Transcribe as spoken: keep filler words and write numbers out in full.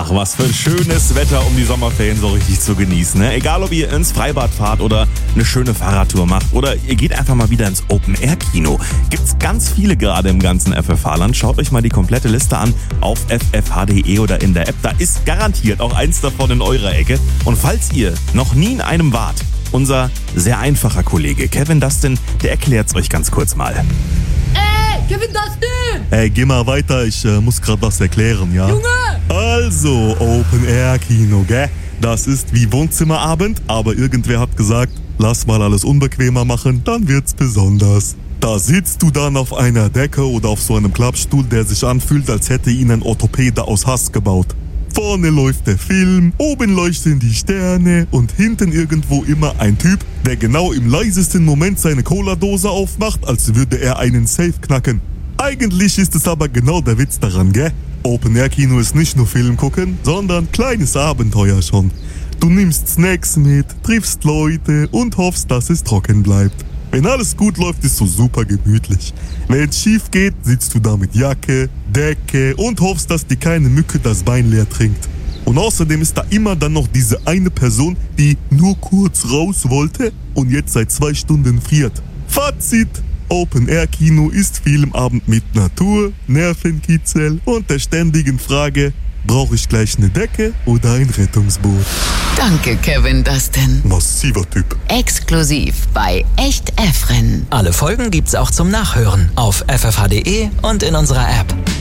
Ach, was für ein schönes Wetter, um die Sommerferien so richtig zu genießen. Ne? Egal, ob ihr ins Freibad fahrt oder eine schöne Fahrradtour macht oder ihr geht einfach mal wieder ins Open-Air-Kino. Gibt's ganz viele gerade im ganzen F F H-Land. Schaut euch mal die komplette Liste an auf f f h punkt d e oder in der App. Da ist garantiert auch eins davon in eurer Ecke. Und falls ihr noch nie in einem wart, unser sehr einfacher Kollege Kevin Dustin, der erklärt's euch ganz kurz mal. Ey, Kevin Dustin! Ey, geh mal weiter, ich äh, muss grad was erklären, ja? Junge! Also, Open-Air-Kino, gell? Das ist wie Wohnzimmerabend, aber irgendwer hat gesagt, lass mal alles unbequemer machen, dann wird's besonders. Da sitzt du dann auf einer Decke oder auf so einem Klappstuhl, der sich anfühlt, als hätte ihn ein Orthopäde aus Hass gebaut. Vorne läuft der Film, oben leuchten die Sterne und hinten irgendwo immer ein Typ, der genau im leisesten Moment seine Cola-Dose aufmacht, als würde er einen Safe knacken. Eigentlich ist es aber genau der Witz daran, gell? Open-Air-Kino ist nicht nur Film gucken, sondern kleines Abenteuer schon. Du nimmst Snacks mit, triffst Leute und hoffst, dass es trocken bleibt. Wenn alles gut läuft, ist so super gemütlich. Wenn es schief geht, sitzt du da mit Jacke, Decke und hoffst, dass dir keine Mücke das Bein leer trinkt. Und außerdem ist da immer dann noch diese eine Person, die nur kurz raus wollte und jetzt seit zwei Stunden friert. Fazit: Open-Air-Kino ist Filmabend mit Natur, Nervenkitzel und der ständigen Frage, brauche ich gleich eine Decke oder ein Rettungsboot? Danke, Kevin Dustin. Massiver Typ. Exklusiv bei Echt Efren. Alle Folgen gibt's auch zum Nachhören auf f f h punkt d e und in unserer App.